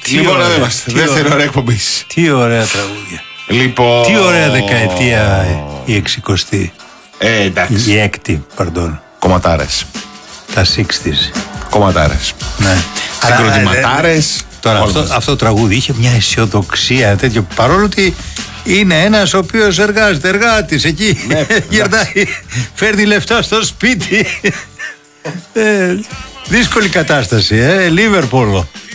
Λοιπόν, εδώ είμαστε. Δεύτερη ώρα εκπομπής. Τι ωραία τραγούδια. Λοιπόν. Τι ωραία δεκαετία η 60η. Εντάξει. Η 6η, pardon. Κομματάρες. Τα 60's. Κομματάρες. Ναι. Συγκροτηματάρες. Τώρα αυτό το τραγούδι είχε μια αισιοδοξία τέτοιο, παρόλο ότι είναι ένας ο οποίος εργάζεται, εργάτης εκεί, Ναι, γυρνάει, φέρνει λεφτά στο σπίτι. Δύσκολη κατάσταση, Λίβερπουλ.